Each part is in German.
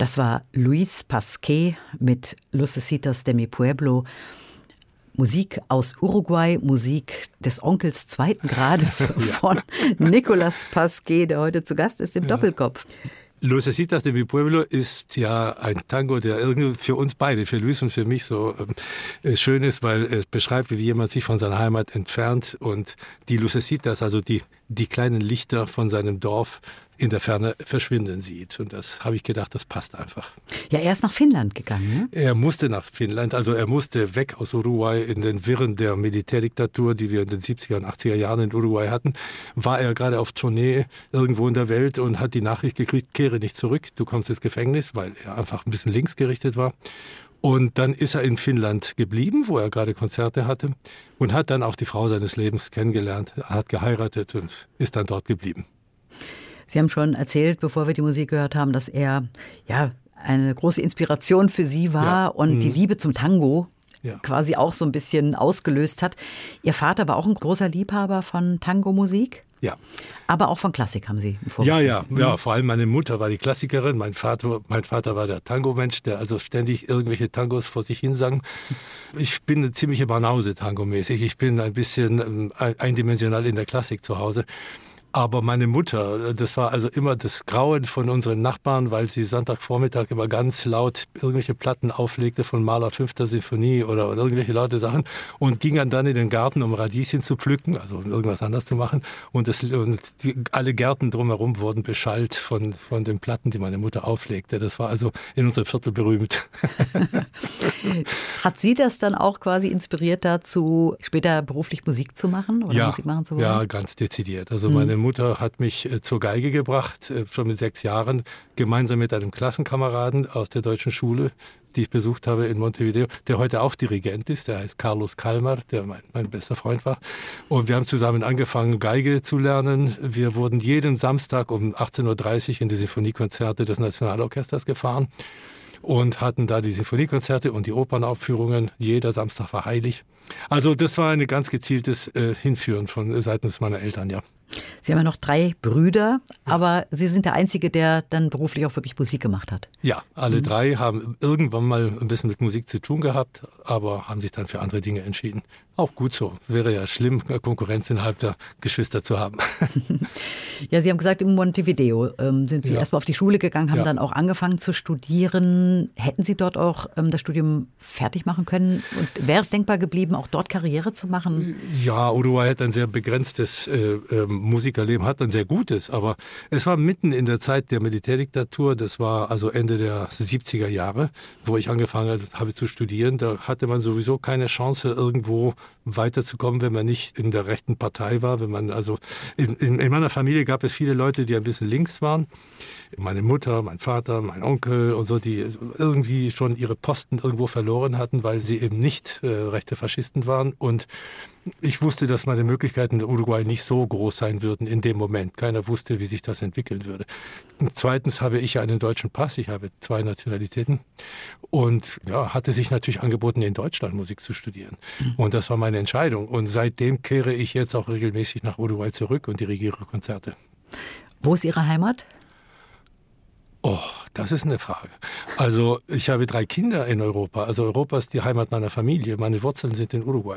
Das war Luis Pasquet mit Lucecitas de mi Pueblo. Musik aus Uruguay, Musik des Onkels zweiten Grades von Nicolas Pasquet, der heute zu Gast ist im Doppelkopf. Lucecitas de mi Pueblo ist ja ein Tango, der irgendwie für uns beide, für Luis und für mich so schön ist, weil es beschreibt, wie jemand sich von seiner Heimat entfernt und die Lucecitas, also die kleinen Lichter von seinem Dorf in der Ferne verschwinden sieht. Und das habe ich gedacht, das passt einfach. Ja, er ist nach Finnland gegangen, ne? Er musste nach Finnland, also er musste weg aus Uruguay in den Wirren der Militärdiktatur, die wir in den 70er und 80er Jahren in Uruguay hatten. War er gerade auf Tournee irgendwo in der Welt und hat die Nachricht gekriegt, kehre nicht zurück, du kommst ins Gefängnis, weil er einfach ein bisschen linksgerichtet war. Und dann ist er in Finnland geblieben, wo er gerade Konzerte hatte und hat dann auch die Frau seines Lebens kennengelernt, hat geheiratet und ist dann dort geblieben. Sie haben schon erzählt, bevor wir die Musik gehört haben, dass er eine große Inspiration für Sie war und die Liebe zum Tango quasi auch so ein bisschen ausgelöst hat. Ihr Vater war auch ein großer Liebhaber von Tango-Musik? Ja. Aber auch von Klassik haben Sie vorgestellt. Ja, vor allem meine Mutter war die Klassikerin, mein Vater war der Tango-Mensch, der also ständig irgendwelche Tangos vor sich hin sang. Ich bin eine ziemliche Banause tangomäßig. Ich bin ein bisschen eindimensional in der Klassik zu Hause. Aber meine Mutter, das war also immer das Grauen von unseren Nachbarn, weil sie Sonntagvormittag immer ganz laut irgendwelche Platten auflegte von Mahler 5. Sinfonie oder irgendwelche laute Sachen und ging dann in den Garten, um Radieschen zu pflücken, also irgendwas anderes zu machen. Und alle Gärten drumherum wurden beschallt von den Platten, die meine Mutter auflegte. Das war also in unserem Viertel berühmt. Hat Sie das dann auch quasi inspiriert dazu, später beruflich Musik zu machen oder Musik machen zu wollen? Ja, ganz dezidiert. Also meine Mutter hat mich zur Geige gebracht, schon mit 6 Jahren, gemeinsam mit einem Klassenkameraden aus der deutschen Schule, die ich besucht habe in Montevideo, der heute auch Dirigent ist, der heißt Carlos Kalmar, der mein bester Freund war. Und wir haben zusammen angefangen, Geige zu lernen. Wir wurden jeden Samstag um 18.30 Uhr in die Sinfoniekonzerte des Nationalorchesters gefahren und hatten da die Sinfoniekonzerte und die Opernaufführungen. Jeder Samstag war heilig. Also das war ein ganz gezieltes Hinführen von seitens meiner Eltern, ja. Sie haben ja noch 3 Brüder, aber Sie sind der Einzige, der dann beruflich auch wirklich Musik gemacht hat. Ja, alle 3 haben irgendwann mal ein bisschen mit Musik zu tun gehabt, aber haben sich dann für andere Dinge entschieden. Auch gut so. Wäre ja schlimm, Konkurrenz innerhalb der Geschwister zu haben. Ja, Sie haben gesagt, in Montevideo sind Sie erstmal auf die Schule gegangen, haben dann auch angefangen zu studieren. Hätten Sie dort auch das Studium fertig machen können? Und wäre es denkbar geblieben, auch dort Karriere zu machen? Ja, Uruguay hat ein sehr begrenztes Musikerleben, hat ein sehr gutes, aber es war mitten in der Zeit der Militärdiktatur, das war also Ende der 70er Jahre, wo ich angefangen habe zu studieren. Da hatte man sowieso keine Chance, irgendwo weiterzukommen, wenn man nicht in der rechten Partei war. Wenn man also in meiner Familie gab es viele Leute, die ein bisschen links waren. Meine Mutter, mein Vater, mein Onkel und so, die irgendwie schon ihre Posten irgendwo verloren hatten, weil sie eben nicht rechte Faschisten waren. Und ich wusste, dass meine Möglichkeiten in Uruguay nicht so groß sein würden in dem Moment. Keiner wusste, wie sich das entwickeln würde. Und zweitens habe ich einen deutschen Pass, ich habe 2 Nationalitäten und hatte sich natürlich angeboten, in Deutschland Musik zu studieren. Und das war meine Entscheidung. Und seitdem kehre ich jetzt auch regelmäßig nach Uruguay zurück und dirigiere Konzerte. Wo ist Ihre Heimat? Oh, das ist eine Frage. Also ich habe 3 Kinder in Europa. Also Europa ist die Heimat meiner Familie. Meine Wurzeln sind in Uruguay.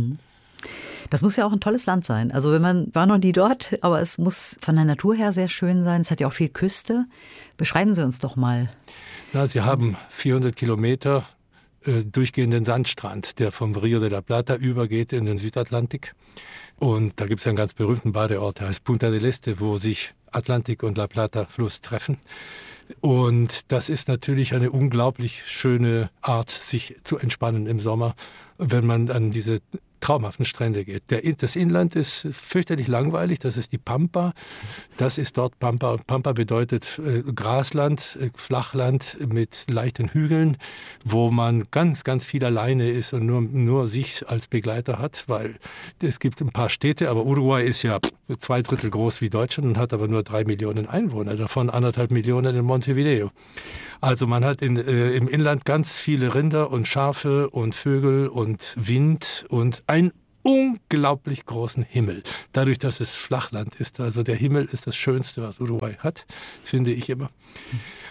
Das muss ja auch ein tolles Land sein. Also war noch nie dort, aber es muss von der Natur her sehr schön sein. Es hat ja auch viel Küste. Beschreiben Sie uns doch mal. Sie haben 400 Kilometer durchgehenden Sandstrand, der vom Rio de la Plata übergeht in den Südatlantik. Und da gibt es einen ganz berühmten Badeort, der heißt Punta del Este, wo sich Atlantik und La Plata Fluss treffen. Und das ist natürlich eine unglaublich schöne Art, sich zu entspannen im Sommer, wenn man an diese traumhaften Strände geht. Das Inland ist fürchterlich langweilig, das ist die Pampa. Das ist dort Pampa. Und Pampa bedeutet Grasland, Flachland mit leichten Hügeln, wo man ganz, ganz viel alleine ist und nur sich als Begleiter hat, weil es gibt ein paar Städte, aber Uruguay ist ja 2/3 groß wie Deutschland und hat aber nur 3 Millionen Einwohner, davon 1,5 Millionen in Montevideo. Also man hat im Inland ganz viele Rinder und Schafe und Vögel und Wind und einen unglaublich großen Himmel. Dadurch, dass es Flachland ist. Also der Himmel ist das Schönste, was Uruguay hat, finde ich immer.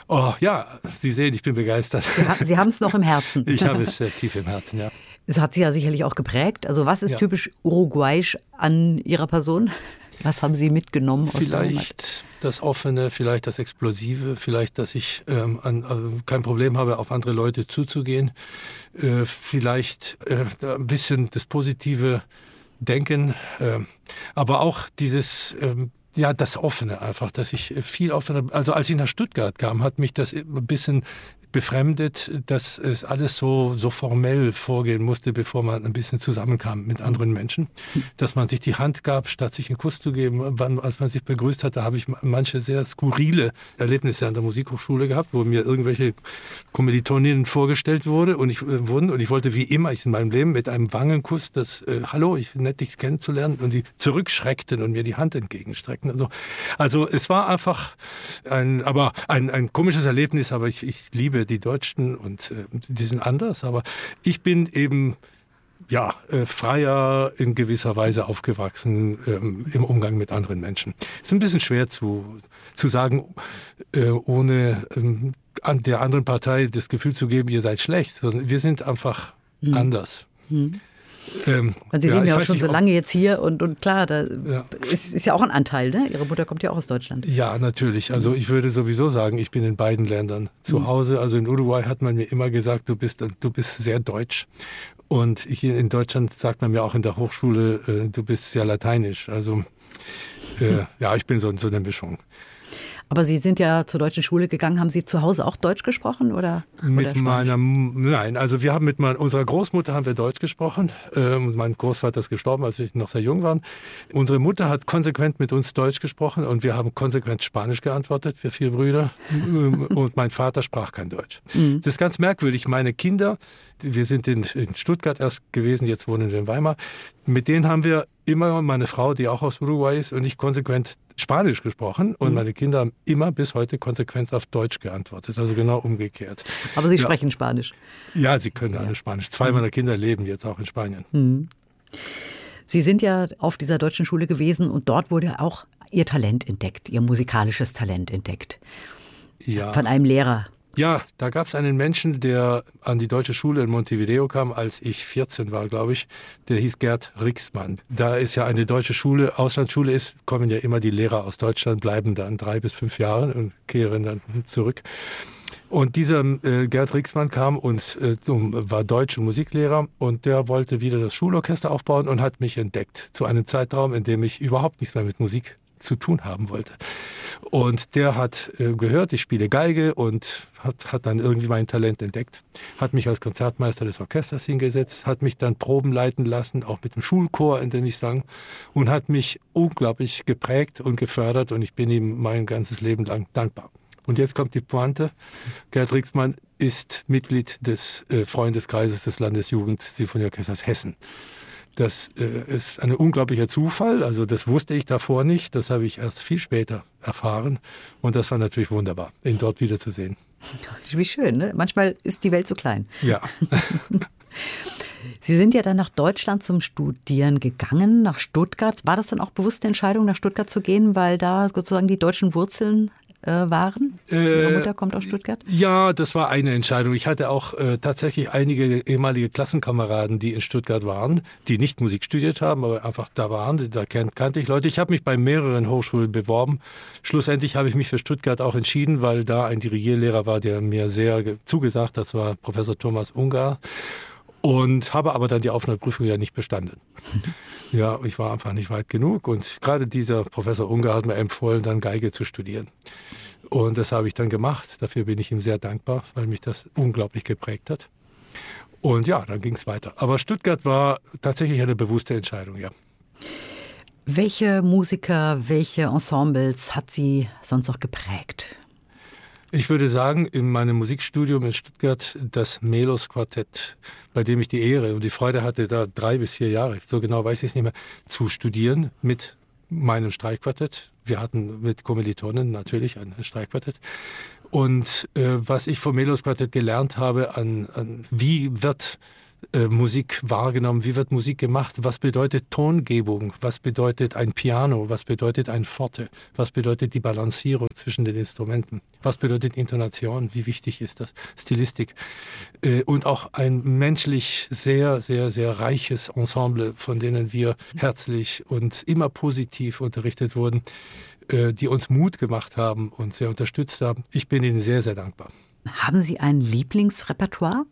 Oh ja, Sie sehen, ich bin begeistert. Sie haben es noch im Herzen. Ich habe es tief im Herzen, ja. Es hat Sie ja sicherlich auch geprägt. Also was ist typisch uruguayisch an Ihrer Person? Was haben Sie mitgenommen aus der Heimat? Vielleicht das Offene, vielleicht das Explosive, vielleicht, dass ich kein Problem habe, auf andere Leute zuzugehen. Vielleicht ein bisschen das positive Denken, aber auch dieses... das Offene einfach, dass ich viel offener, also als ich nach Stuttgart kam, hat mich das ein bisschen befremdet, dass es alles so formell vorgehen musste, bevor man ein bisschen zusammenkam mit anderen Menschen. Dass man sich die Hand gab, statt sich einen Kuss zu geben. Als man sich begrüßt hat, da habe ich manche sehr skurrile Erlebnisse an der Musikhochschule gehabt, wo mir irgendwelche Kommilitoninnen vorgestellt wurden und ich wollte wie immer in meinem Leben mit einem Wangenkuss Hallo, ich bin nett, dich kennenzulernen, und die zurückschreckten und mir die Hand entgegenstreckten. Also es war einfach ein komisches Erlebnis, aber ich liebe die Deutschen und die sind anders, aber ich bin eben freier in gewisser Weise aufgewachsen im Umgang mit anderen Menschen. Es ist ein bisschen schwer zu sagen, ohne an der anderen Partei das Gefühl zu geben, ihr seid schlecht, sondern wir sind einfach anders. Sie leben ja auch schon so lange jetzt hier und klar, da ist ja auch ein Anteil, ne? Ihre Mutter kommt ja auch aus Deutschland. Ja, natürlich. Also ich würde sowieso sagen, ich bin in beiden Ländern zu Hause. Also in Uruguay hat man mir immer gesagt, du bist sehr deutsch. Und hier in Deutschland sagt man mir auch in der Hochschule, du bist sehr lateinisch. Also ich bin so eine Mischung. Aber Sie sind ja zur deutschen Schule gegangen. Haben Sie zu Hause auch Deutsch gesprochen oder Nein, also wir haben mit unserer Großmutter haben wir Deutsch gesprochen. Mein Großvater ist gestorben, als wir noch sehr jung waren. Unsere Mutter hat konsequent mit uns Deutsch gesprochen und wir haben konsequent Spanisch geantwortet, wir 4 Brüder. Und mein Vater sprach kein Deutsch. Das ist ganz merkwürdig. Meine Kinder, wir sind in Stuttgart erst gewesen, jetzt wohnen wir in Weimar. Mit denen haben wir immer, meine Frau, die auch aus Uruguay ist, und ich konsequent Spanisch gesprochen, und meine Kinder haben immer bis heute konsequent auf Deutsch geantwortet, also genau umgekehrt. Aber Sie sprechen Spanisch? Ja, sie können alle Spanisch. 2 meiner Kinder leben jetzt auch in Spanien. Sie sind ja auf dieser deutschen Schule gewesen und dort wurde auch Ihr Talent entdeckt, Ihr musikalisches Talent entdeckt. Ja. Von einem Lehrer. Ja, da gab es einen Menschen, der an die deutsche Schule in Montevideo kam, als ich 14 war, glaube ich. Der hieß Gerd Rixmann. Da ist ja eine deutsche Schule, Auslandsschule ist, kommen ja immer die Lehrer aus Deutschland, bleiben dann 3 bis 5 Jahre und kehren dann zurück. Und dieser Gerd Rixmann kam und war Deutsch- und Musiklehrer, und der wollte wieder das Schulorchester aufbauen und hat mich entdeckt zu einem Zeitraum, in dem ich überhaupt nichts mehr mit Musik zu tun haben wollte. Und der hat gehört, ich spiele Geige, und hat dann irgendwie mein Talent entdeckt, hat mich als Konzertmeister des Orchesters hingesetzt, hat mich dann Proben leiten lassen, auch mit dem Schulchor, in dem ich sang, und hat mich unglaublich geprägt und gefördert, und ich bin ihm mein ganzes Leben lang dankbar. Und jetzt kommt die Pointe. Gerd Rixmann ist Mitglied des Freundeskreises des Landesjugendsinfonieorchesters Hessen. Das ist ein unglaublicher Zufall, also das wusste ich davor nicht, das habe ich erst viel später erfahren, und das war natürlich wunderbar, ihn dort wiederzusehen. Wie schön, ne? Manchmal ist die Welt so klein. Ja. Sie sind ja dann nach Deutschland zum Studieren gegangen, nach Stuttgart. War das dann auch bewusste Entscheidung, nach Stuttgart zu gehen, weil da sozusagen die deutschen Wurzeln waren? Ihre Mutter kommt aus Stuttgart? Ja, das war eine Entscheidung. Ich hatte auch tatsächlich einige ehemalige Klassenkameraden, die in Stuttgart waren, die nicht Musik studiert haben, aber einfach da waren. Da kannte ich Leute. Ich habe mich bei mehreren Hochschulen beworben. Schlussendlich habe ich mich für Stuttgart auch entschieden, weil da ein Dirigierlehrer war, der mir sehr zugesagt hat. Das war Professor Thomas Ungar. Und habe aber dann die Aufnahmeprüfung ja nicht bestanden. Ja, ich war einfach nicht weit genug. Und gerade dieser Professor Ungar hat mir empfohlen, dann Geige zu studieren. Und das habe ich dann gemacht. Dafür bin ich ihm sehr dankbar, weil mich das unglaublich geprägt hat. Und ja, dann ging es weiter. Aber Stuttgart war tatsächlich eine bewusste Entscheidung, ja. Welche Musiker, welche Ensembles hat Sie sonst noch geprägt? Ich würde sagen, in meinem Musikstudium in Stuttgart das Melos-Quartett, bei dem ich die Ehre und die Freude hatte, da 3 bis 4 Jahre, so genau weiß ich es nicht mehr, zu studieren mit meinem Streichquartett. Wir hatten mit Kommilitonen natürlich ein Streichquartett. Und was ich vom Melos-Quartett gelernt habe, wie wird Musik wahrgenommen, wie wird Musik gemacht, was bedeutet Tongebung, was bedeutet ein Piano, was bedeutet ein Forte, was bedeutet die Balancierung zwischen den Instrumenten, was bedeutet Intonation, wie wichtig ist das, Stilistik und auch ein menschlich sehr, sehr, sehr reiches Ensemble, von denen wir herzlich und immer positiv unterrichtet wurden, die uns Mut gemacht haben und sehr unterstützt haben. Ich bin ihnen sehr, sehr dankbar. Haben Sie ein Lieblingsrepertoire?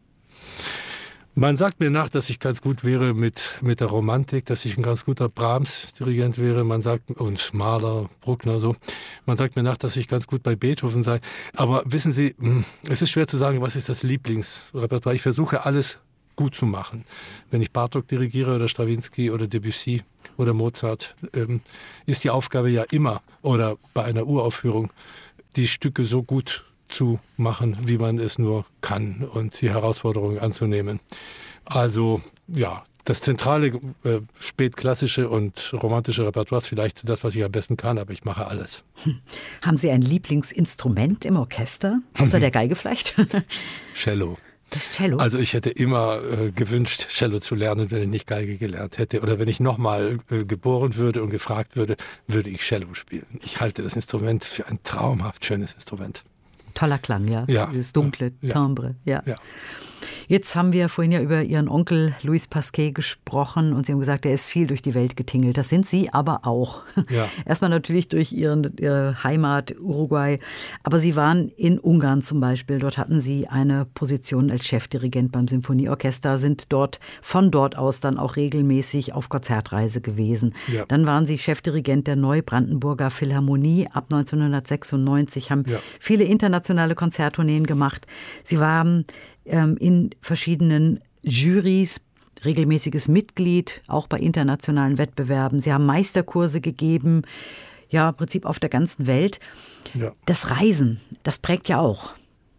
Man sagt mir nach, dass ich ganz gut wäre mit der Romantik, dass ich ein ganz guter Brahms-Dirigent wäre. Man sagt, und Mahler, Bruckner, so. Man sagt mir nach, dass ich ganz gut bei Beethoven sei. Aber wissen Sie, es ist schwer zu sagen, was ist das Lieblingsrepertoire. Ich versuche alles gut zu machen. Wenn ich Bartók dirigiere oder Strawinsky oder Debussy oder Mozart, ist die Aufgabe ja immer, oder bei einer Uraufführung, die Stücke so gut zu machen, wie man es nur kann und die Herausforderungen anzunehmen. Also ja, das zentrale spätklassische und romantische Repertoire ist vielleicht das, was ich am besten kann, aber ich mache alles. Haben Sie ein Lieblingsinstrument im Orchester? Außer der Geige vielleicht? Cello. Das Cello? Also ich hätte immer gewünscht, Cello zu lernen, wenn ich nicht Geige gelernt hätte. Oder wenn ich nochmal geboren würde und gefragt würde, würde ich Cello spielen. Ich halte das Instrument für ein traumhaft schönes Instrument. Toller Klang, ja. Ja. Dieses dunkle Timbre, ja. Ja. Jetzt haben wir vorhin ja über Ihren Onkel Louis Pasquet gesprochen und Sie haben gesagt, er ist viel durch die Welt getingelt. Das sind Sie aber auch. Ja. Erstmal natürlich durch Ihre Heimat Uruguay, aber Sie waren in Ungarn zum Beispiel. Dort hatten Sie eine Position als Chefdirigent beim Symphonieorchester, sind von dort aus dann auch regelmäßig auf Konzertreise gewesen. Ja. Dann waren Sie Chefdirigent der Neubrandenburger Philharmonie ab 1996, haben viele internationale Konzerttourneen gemacht. Sie waren in verschiedenen Jurys, regelmäßiges Mitglied, auch bei internationalen Wettbewerben. Sie haben Meisterkurse gegeben, ja, im Prinzip auf der ganzen Welt. Ja. Das Reisen, das prägt ja auch.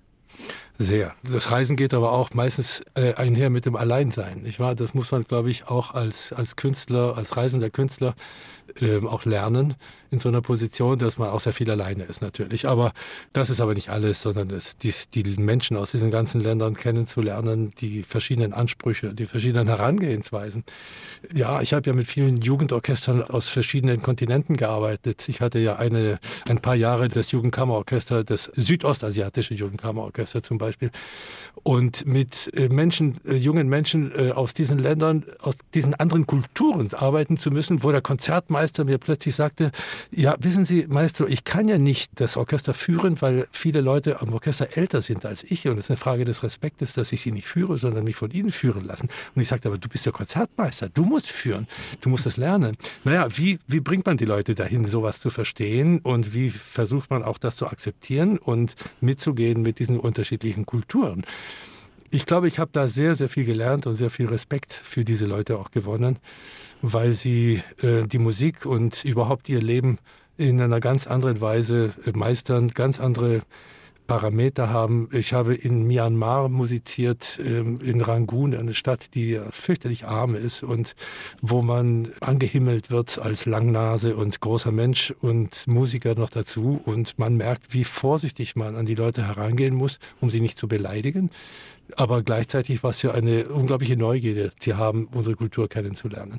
Sehr. Das Reisen geht aber auch meistens einher mit dem Alleinsein. Nicht wahr? Das muss man, glaube ich, auch als Künstler, als reisender Künstler auch lernen in so einer Position, dass man auch sehr viel alleine ist natürlich. Aber das ist aber nicht alles, sondern die Menschen aus diesen ganzen Ländern kennenzulernen, die verschiedenen Ansprüche, die verschiedenen Herangehensweisen. Ja, ich habe ja mit vielen Jugendorchestern aus verschiedenen Kontinenten gearbeitet. Ich hatte ja ein paar Jahre das Jugendkammerorchester, das südostasiatische Jugendkammerorchester zum Beispiel. Und mit jungen Menschen aus diesen Ländern, aus diesen anderen Kulturen arbeiten zu müssen, wo der Konzertmeister mir plötzlich sagte, ja, wissen Sie, Maestro, ich kann ja nicht das Orchester führen, weil viele Leute am Orchester älter sind als ich und es ist eine Frage des Respektes, dass ich sie nicht führe, sondern mich von ihnen führen lassen. Und ich sagte, aber du bist der Konzertmeister, du musst führen, du musst das lernen. Naja, wie bringt man die Leute dahin, sowas zu verstehen und wie versucht man auch das zu akzeptieren und mitzugehen mit diesen unterschiedlichen Kulturen? Ich glaube, ich habe da sehr, sehr viel gelernt und sehr viel Respekt für diese Leute auch gewonnen, weil sie die Musik und überhaupt ihr Leben in einer ganz anderen Weise meistern, ganz andere Parameter haben. Ich habe in Myanmar musiziert, in Rangoon, eine Stadt, die fürchterlich arm ist und wo man angehimmelt wird als Langnase und großer Mensch und Musiker noch dazu. Und man merkt, wie vorsichtig man an die Leute herangehen muss, um sie nicht zu beleidigen. Aber gleichzeitig war es ja eine unglaubliche Neugierde, sie haben, unsere Kultur kennenzulernen.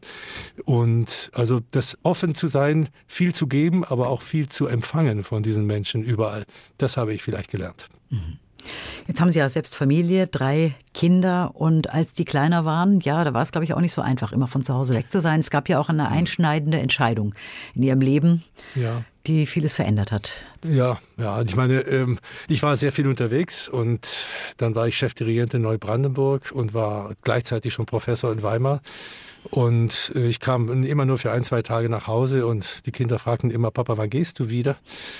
Und also das offen zu sein, viel zu geben, aber auch viel zu empfangen von diesen Menschen überall, das habe ich vielleicht gelernt. Jetzt haben Sie ja selbst Familie, 3 Kinder und als die kleiner waren, ja, da war es, glaube ich, auch nicht so einfach, immer von zu Hause weg zu sein. Es gab ja auch eine einschneidende Entscheidung in Ihrem Leben, die vieles verändert hat. Ja, ich meine, ich war sehr viel unterwegs und dann war ich Chefdirigent in Neubrandenburg und war gleichzeitig schon Professor in Weimar. Und ich kam immer nur für 1-2 Tage nach Hause und die Kinder fragten immer, Papa, wann gehst du wieder?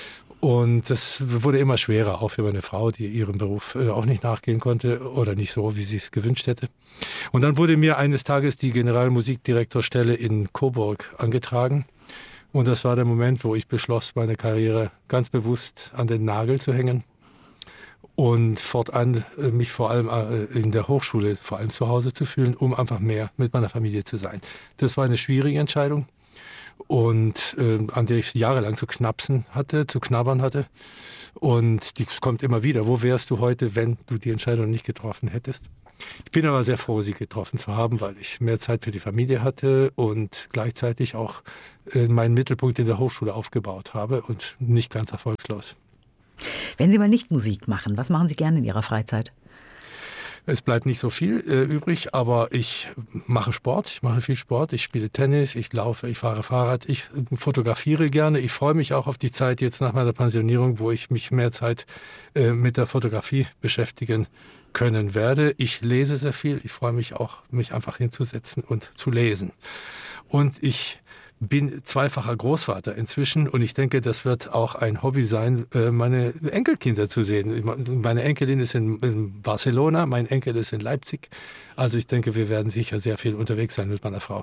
Und das wurde immer schwerer, auch für meine Frau, die ihrem Beruf auch nicht nachgehen konnte oder nicht so, wie sie es gewünscht hätte. Und dann wurde mir eines Tages die Generalmusikdirektorstelle in Coburg angetragen. Und das war der Moment, wo ich beschloss, meine Karriere ganz bewusst an den Nagel zu hängen und fortan mich vor allem in der Hochschule, vor allem zu Hause zu fühlen, um einfach mehr mit meiner Familie zu sein. Das war eine schwierige Entscheidung. Und an der ich jahrelang zu knabbern hatte. Und die kommt immer wieder. Wo wärst du heute, wenn du die Entscheidung nicht getroffen hättest? Ich bin aber sehr froh, sie getroffen zu haben, weil ich mehr Zeit für die Familie hatte und gleichzeitig auch meinen Mittelpunkt in der Hochschule aufgebaut habe und nicht ganz erfolgslos. Wenn Sie mal nicht Musik machen, was machen Sie gerne in Ihrer Freizeit? Es bleibt nicht so viel übrig, aber ich mache Sport, ich mache viel Sport, ich spiele Tennis, ich laufe, ich fahre Fahrrad, ich fotografiere gerne. Ich freue mich auch auf die Zeit jetzt nach meiner Pensionierung, wo ich mich mehr Zeit mit der Fotografie beschäftigen können werde. Ich lese sehr viel, ich freue mich auch, mich einfach hinzusetzen und zu lesen. Und ich bin zweifacher Großvater inzwischen und ich denke, das wird auch ein Hobby sein, meine Enkelkinder zu sehen. Meine Enkelin ist in Barcelona, mein Enkel ist in Leipzig. Also ich denke, wir werden sicher sehr viel unterwegs sein mit meiner Frau.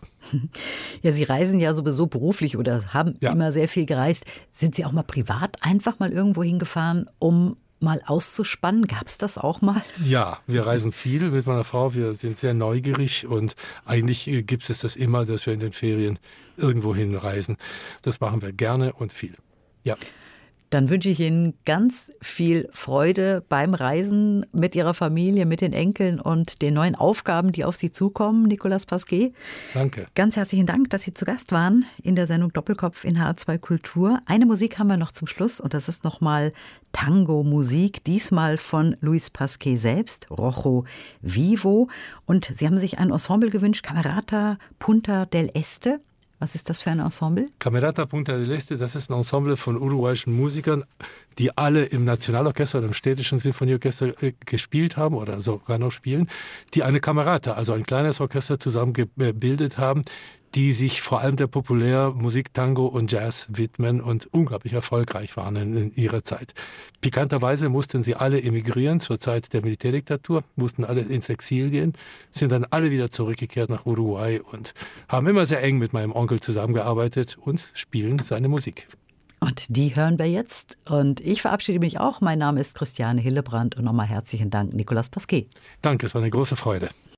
Ja, Sie reisen ja sowieso beruflich oder haben immer sehr viel gereist. Sind Sie auch mal privat einfach mal irgendwo hingefahren, um mal auszuspannen? Gab es das auch mal? Ja, wir reisen viel mit meiner Frau. Wir sind sehr neugierig und eigentlich gibt es das immer, dass wir in den Ferien irgendwo hinreisen. Das machen wir gerne und viel. Ja. Dann wünsche ich Ihnen ganz viel Freude beim Reisen mit Ihrer Familie, mit den Enkeln und den neuen Aufgaben, die auf Sie zukommen, Nicolas Pasquet. Danke. Ganz herzlichen Dank, dass Sie zu Gast waren in der Sendung Doppelkopf in HR2 Kultur. Eine Musik haben wir noch zum Schluss und das ist nochmal Tango-Musik, diesmal von Luis Pasquet selbst, Rojo Vivo. Und Sie haben sich ein Ensemble gewünscht, Camerata Punta del Este. Was ist das für ein Ensemble? Camerata Punta del Este, das ist ein Ensemble von uruguayischen Musikern, die alle im Nationalorchester oder im städtischen Sinfonieorchester gespielt haben oder sogar noch spielen, die eine Camerata, also ein kleines Orchester zusammen gebildet haben, die sich vor allem der Populärmusik, Tango und Jazz widmen und unglaublich erfolgreich waren in ihrer Zeit. Pikanterweise mussten sie alle emigrieren zur Zeit der Militärdiktatur, mussten alle ins Exil gehen, sind dann alle wieder zurückgekehrt nach Uruguay und haben immer sehr eng mit meinem Onkel zusammengearbeitet und spielen seine Musik. Und die hören wir jetzt. Und ich verabschiede mich auch. Mein Name ist Christiane Hillebrand und nochmal herzlichen Dank, Nicolas Pasquet. Danke, es war eine große Freude.